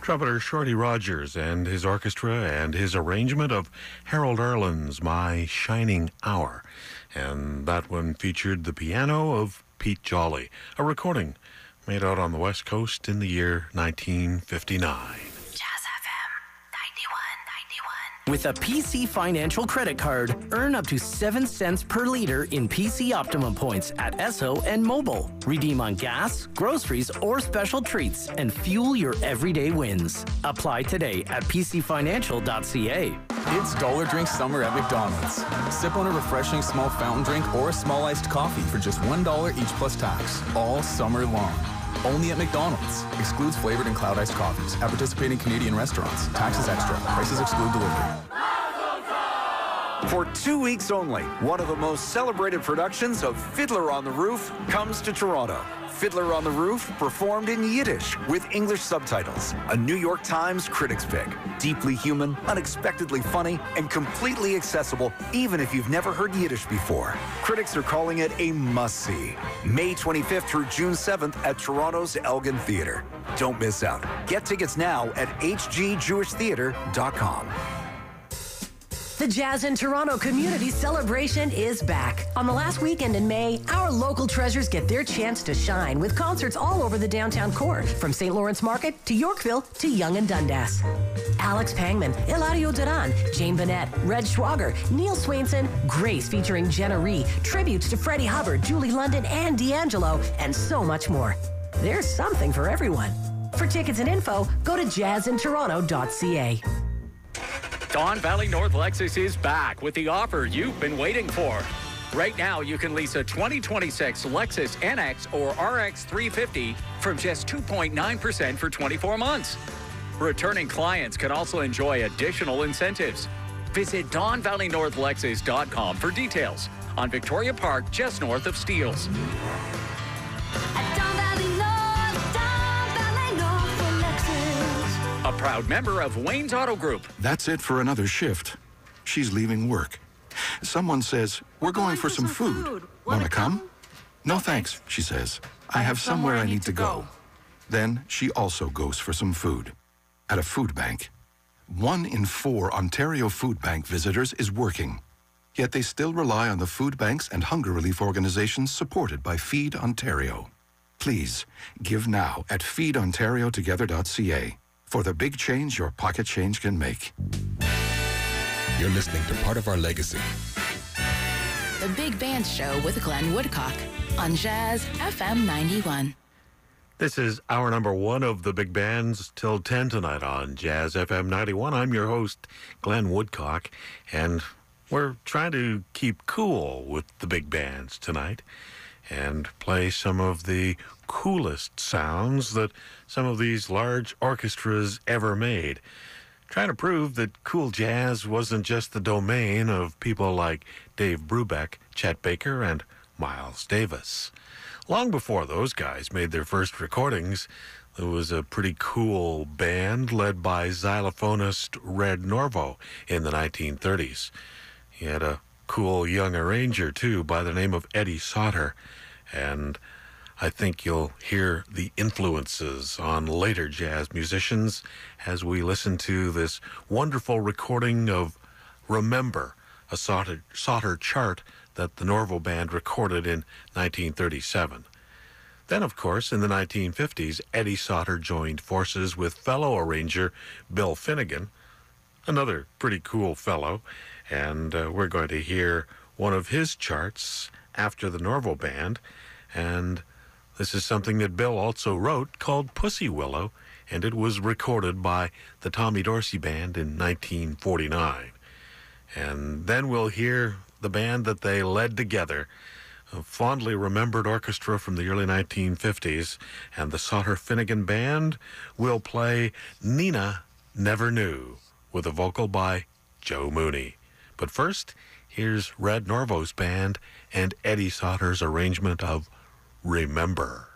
Trumpeter Shorty Rogers and his orchestra and his arrangement of Harold Arlen's My Shining Hour. And that one featured the piano of Pete Jolly, a recording made out on the West Coast in the year 1959. With a PC Financial credit card, earn up to 7 cents per liter in PC Optimum points at Esso and Mobile. Redeem on gas, groceries, or special treats and fuel your everyday wins. Apply today at pcfinancial.ca. It's Dollar Drink Summer at McDonald's. Sip on a refreshing small fountain drink or a small iced coffee for just $1 each plus tax, all summer long. Only at McDonald's. Excludes flavored and cloud iced coffees at participating Canadian restaurants. Taxes extra. Prices exclude delivery. For 2 weeks only, one of the most celebrated productions of Fiddler on the Roof comes to Toronto. Fiddler on the Roof, performed in Yiddish with English subtitles. A New York Times critics pick. Deeply human, unexpectedly funny, and completely accessible, even if you've never heard Yiddish before. Critics are calling it a must-see. May 25th through June 7th at Toronto's Elgin Theatre. Don't miss out. Get tickets now at hgjewishtheatre.com. The Jazz in Toronto Community Celebration is back. On the last weekend in May, our local treasures get their chance to shine with concerts all over the downtown core, from St. Lawrence Market to Yorkville to Yonge and Dundas. Alex Pangman, Eladio Duran, Jane Bennett, Red Schwager, Neil Swainson, Grace featuring Jenna Ree, tributes to Freddie Hubbard, Julie London, and D'Angelo, and so much more. There's something for everyone. For tickets and info, go to jazzintoronto.ca. Don Valley North Lexus is back with the offer you've been waiting for. Right now, you can lease a 2026 Lexus NX or RX 350 from just 2.9% for 24 months. Returning clients can also enjoy additional incentives. Visit DonValleyNorthLexus.com for details on Victoria Park, just north of Steeles. A proud member of Wayne's Auto Group. That's it for another shift. She's leaving work. Someone says, we're going for some food. Want to come? No thanks, she says. I have somewhere I need to go. Then she also goes for some food. At a food bank. 1 in 4 Ontario Food Bank visitors is working. Yet they still rely on the food banks and hunger relief organizations supported by Feed Ontario. Please, give now at feedontariotogether.ca. For the big change your pocket change can make. You're listening to Part of Our Legacy. The Big Band Show with Glenn Woodcock on Jazz FM 91. This is hour number 1 of the Big Bands till 10 tonight on Jazz FM 91. I'm your host, Glenn Woodcock, and we're trying to keep cool with the big bands tonight and play some of the coolest sounds that some of these large orchestras ever made. Trying to prove that cool jazz wasn't just the domain of people like Dave Brubeck, Chet Baker, and Miles Davis. Long before those guys made their first recordings, there was a pretty cool band led by xylophonist Red Norvo in the 1930s. He had a cool young arranger, too, by the name of Eddie Sauter, and I think you'll hear the influences on later jazz musicians as we listen to this wonderful recording of Remember, a Sauter chart that the Norvo Band recorded in 1937. Then, of course, in the 1950s, Eddie Sauter joined forces with fellow arranger Bill Finnegan, another pretty cool fellow, and we're going to hear one of his charts after the Norvo Band, and this is something that Bill also wrote called Pussy Willow, and it was recorded by the Tommy Dorsey Band in 1949. And then we'll hear the band that they led together, a fondly remembered orchestra from the early 1950s, and the Sauter-Finnegan Band will play Nina Never Knew, with a vocal by Joe Mooney. But first, here's Red Norvo's band and Eddie Sauter's arrangement of Remember.